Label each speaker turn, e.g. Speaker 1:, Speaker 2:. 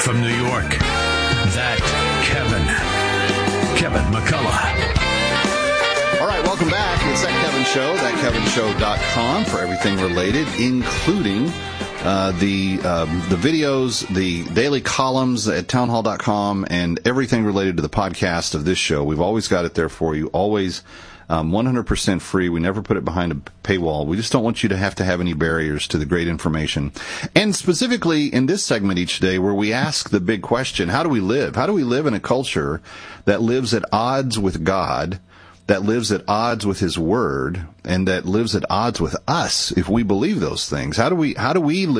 Speaker 1: From New York, that Kevin McCullough.
Speaker 2: All right, welcome back. It's That Kevin Show, thatkevinshow.com for everything related, including the videos, the daily columns at townhall.com, and everything related to the podcast of this show. We've always got it there for you, always 100% free. We never put it behind a paywall. We just don't want you to have any barriers to the great information. And specifically in this segment each day where we ask the big question, how do we live? How do we live in a culture that lives at odds with God, that lives at odds with His Word, and that lives at odds with us if we believe those things? How do we live